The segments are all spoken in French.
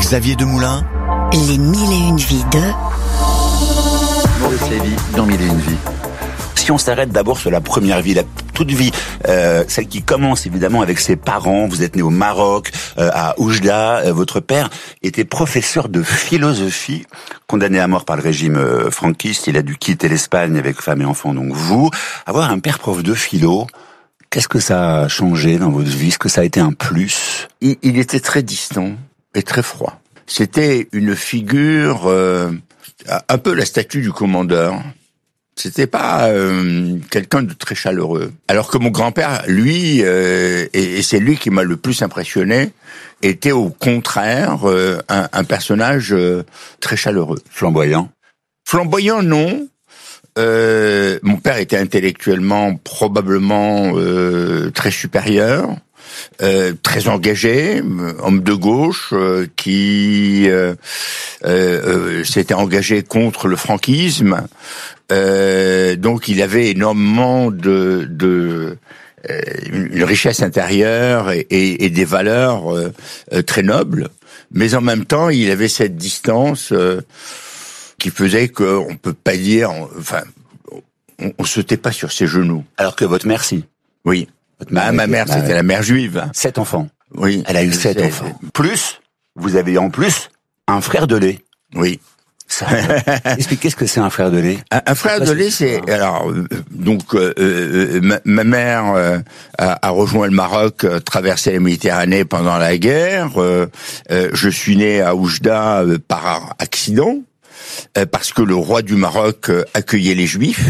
Xavier Demoulin. Les 1001 vies de Maurice Lévy dans 1001 vies. Si on s'arrête d'abord sur la première vie, la toute vie, celle qui commence évidemment avec ses parents, vous êtes né au Maroc, à Oujda, votre père était professeur de philosophie, condamné à mort par le régime franquiste, il a dû quitter l'Espagne avec femme et enfants, donc vous, avoir un père prof de philo, qu'est-ce que ça a changé dans votre vie? Est-ce que ça a été un plus? Il était très distant et très froid. C'était une figure, un peu la statue du commandeur. C'était pas quelqu'un de très chaleureux. Alors que mon grand-père, lui, et c'est lui qui m'a le plus impressionné, était au contraire un personnage très chaleureux. Flamboyant? Flamboyant, non. Mon père était intellectuellement probablement très supérieur. Très engagé, homme de gauche qui s'était engagé contre le franquisme. Donc il avait énormément une richesse intérieure et des valeurs très nobles, mais en même temps il avait cette distance qui faisait qu'on peut pas dire, enfin, on sautait pas sur ses genoux. Alors que votre mère, si. Oui. Ma mère, c'était la mère juive. 7 enfants. Oui. Elle a eu 7 enfants. Plus, vous avez en plus un frère de lait. Oui. Expliquez ce que c'est un frère de lait. Un frère de lait, c'est alors donc ma mère a rejoint le Maroc, traversé la Méditerranée pendant la guerre. Je suis né à Oujda par accident parce que le roi du Maroc accueillait les Juifs.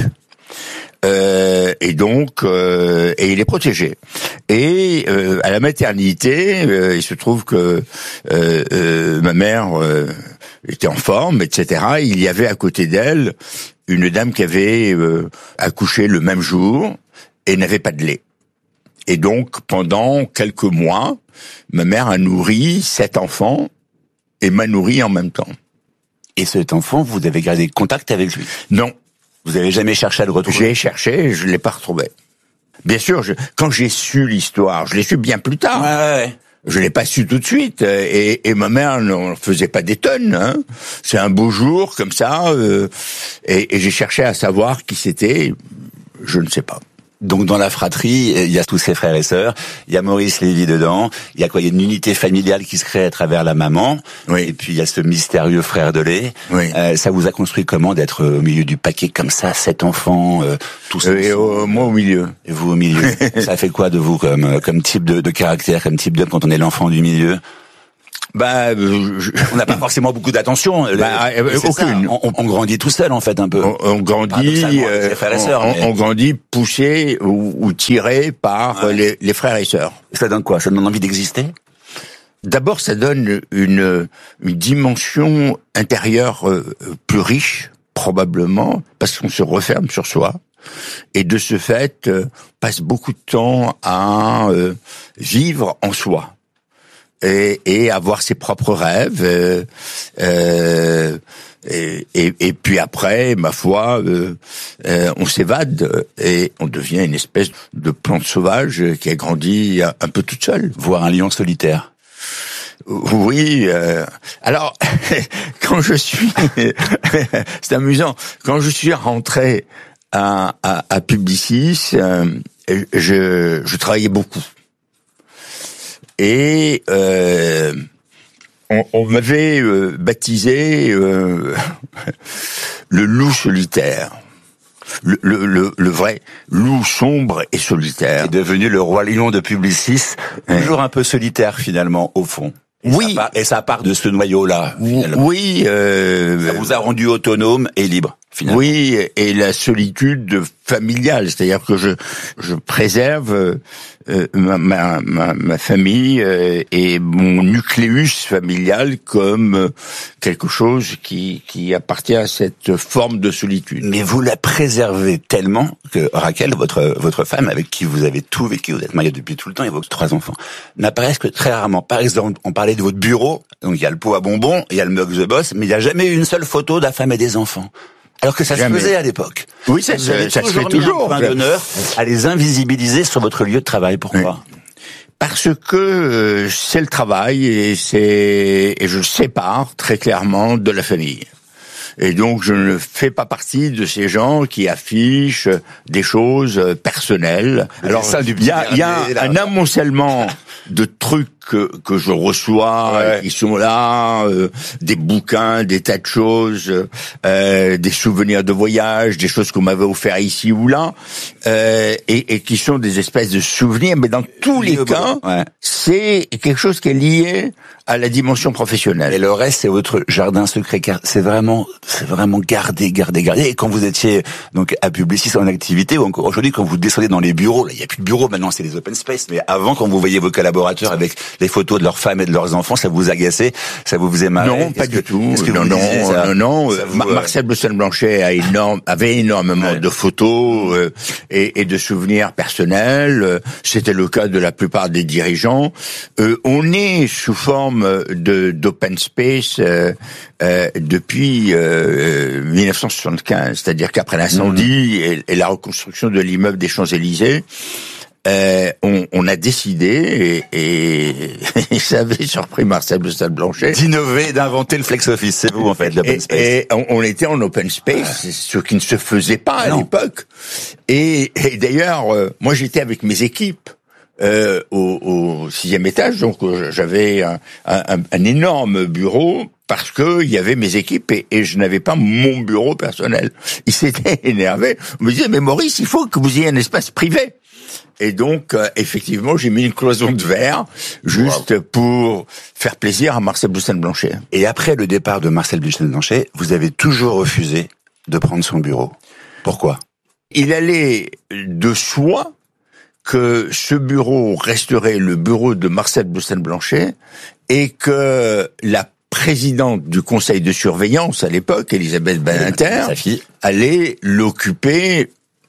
Et donc et il est protégé. Et à la maternité, il se trouve que ma mère était en forme, etc. Il y avait à côté d'elle une dame qui avait accouché le même jour et n'avait pas de lait. Et donc pendant quelques mois, ma mère a nourri 7 enfants et m'a nourri en même temps. Et cet enfant, vous avez gardé contact avec lui? Non. Vous avez jamais cherché à le retrouver? J'ai cherché, je l'ai pas retrouvé. Bien sûr, quand j'ai su l'histoire, je l'ai su bien plus tard. Ouais. Je l'ai pas su tout de suite. Et ma mère n'en faisait pas des tonnes. Hein. C'est un beau jour comme ça, et j'ai cherché à savoir qui c'était. Je ne sais pas. Donc dans la fratrie, il y a tous ses frères et sœurs, il y a Maurice Lévy dedans, il y a quoi? Il y a une unité familiale qui se crée à travers la maman, oui. Et puis il y a ce mystérieux frère de lait. Oui. Ça vous a construit comment d'être au milieu du paquet comme ça, 7 enfants, tous et moi au milieu. Et vous au milieu. Ça fait quoi de vous comme type de caractère, comme type d'homme quand on est l'enfant du milieu? On n'a pas forcément beaucoup d'attention. Aucune. On grandit tout seul en fait un peu. On grandit, on grandit poussé ou tiré par les frères et sœurs. Ça donne quoi? Ça donne envie d'exister? D'abord, ça donne une dimension intérieure plus riche, probablement, parce qu'on se referme sur soi. Et de ce fait, passe beaucoup de temps à vivre en soi. Et avoir ses propres rêves, et puis après, ma foi, on s'évade et on devient une espèce de plante sauvage qui a grandi un peu toute seule. Voire un lion solitaire. Oui, alors, quand je suis, c'est amusant, quand je suis rentré à Publicis, je travaillais beaucoup. Et on m'avait baptisé le loup solitaire, le vrai loup sombre et solitaire. C'est devenu le roi lion de Publicis, toujours un peu solitaire finalement au fond. Oui. Ça part de ce noyau-là. Finalement. Oui. Ça vous a rendu autonome et libre. Finalement. Oui, et la solitude familiale, c'est-à-dire que je préserve ma famille et mon nucléus familial comme quelque chose qui appartient à cette forme de solitude. Mais vous la préservez tellement que Raquel, votre femme, avec qui vous avez tout vécu, vous êtes mariée depuis tout le temps et vos 3 enfants, n'apparaissent que très rarement. Par exemple, on parlait de votre bureau, donc il y a le pot à bonbons, il y a le mug The Boss, mais il n'y a jamais eu une seule photo de la femme et des enfants. Alors que ça se faisait à l'époque. Oui, ça se fait toujours. Un point d'honneur à les invisibiliser sur votre lieu de travail. Pourquoi? Parce que c'est le travail et je le sépare très clairement de la famille. Et donc je ne fais pas partie de ces gens qui affichent des choses personnelles. Alors il y a un amoncellement de trucs que je reçois, qui sont là, des bouquins, des tas de choses, des souvenirs de voyage, des choses qu'on m'avait offert ici ou là, et qui sont des espèces de souvenirs, mais dans tous les cas, c'est quelque chose qui est lié à la dimension professionnelle. Et le reste, c'est votre jardin secret, car c'est vraiment gardé. Et quand vous étiez donc à Publicis en activité, ou encore aujourd'hui, quand vous descendez dans les bureaux, là, il n'y a plus de bureaux maintenant, c'est des open space, mais avant, quand vous voyez vos collaborateurs avec les photos de leurs femmes et de leurs enfants, ça vous agaçait, ça vous faisait marrer? Non, pas du tout. Non. Marcel Bleustein-Blanchet avait énormément de photos et de souvenirs personnels. C'était le cas de la plupart des dirigeants. On est sous forme d'open space depuis 1975, c'est-à-dire qu'après l'incendie et la reconstruction de l'immeuble des Champs-Élysées, on a décidé, et ça avait surpris Marcel Bleustein-Blanchet, d'innover, d'inventer le flex office. C'est vous en fait, l'open space. Et on était en open space, ce qui ne se faisait pas à l'époque. Et d'ailleurs, moi j'étais avec mes équipes au 6e étage, donc j'avais un énorme bureau parce que il y avait mes équipes et je n'avais pas mon bureau personnel. Il s'était énervé. On me disait, mais Maurice, il faut que vous ayez un espace privé. Et donc, effectivement, j'ai mis une cloison de verre juste pour faire plaisir à Marcel Bleustein-Blanchet. Et après le départ de Marcel Bleustein-Blanchet, vous avez toujours refusé de prendre son bureau. Pourquoi? Il allait de soi que ce bureau resterait le bureau de Marcel Bleustein-Blanchet et que la présidente du conseil de surveillance à l'époque, Elisabeth Badinter, allait l'occuper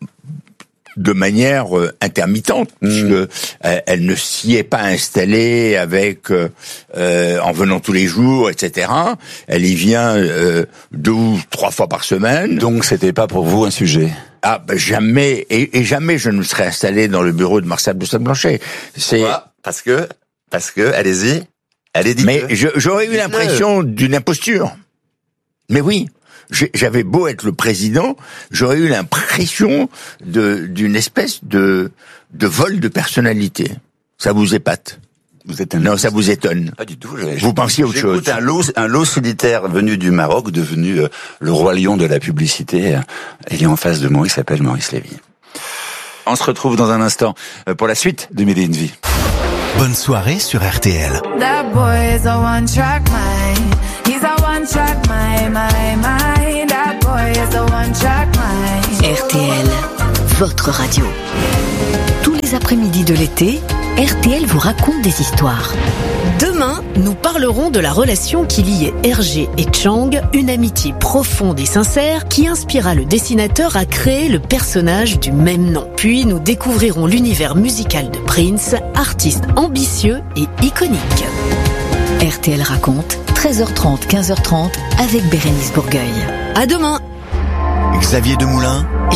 de manière intermittente, puisque elle ne s'y est pas installée avec en venant tous les jours, etc. Elle y vient 2 ou 3 fois par semaine. Donc c'était pas pour vous un sujet? Ah, jamais, et jamais je ne me serais installé dans le bureau de Marcel Bleustein-Blanchet. C'est parce que, allez-y, dites-le. Mais j'aurais eu l'impression d'une imposture. Mais oui. J'avais beau être le président, j'aurais eu l'impression d'une espèce de vol de personnalité. Ça vous épate? Non, ça vous étonne? Pas du tout. Vous pensiez autre chose? Un lot solitaire venu du Maroc, devenu le roi lion de la publicité. Il est en face de moi, il s'appelle Maurice Lévy. On se retrouve dans un instant pour la suite de Mille et une vies. Bonne soirée sur RTL. That boy is a one-track mind. He's a one-track mind. That boy is a one-track mind. RTL, votre radio. Tous les après-midi de l'été, RTL vous raconte des histoires. Demain, nous parlerons de la relation qui liait Hergé et Chang, une amitié profonde et sincère qui inspira le dessinateur à créer le personnage du même nom. Puis nous découvrirons l'univers musical de Prince, artiste ambitieux et iconique. RTL raconte, 13h30, 15h30 avec Bérénice Bourgueil. À demain. Xavier Demoulin,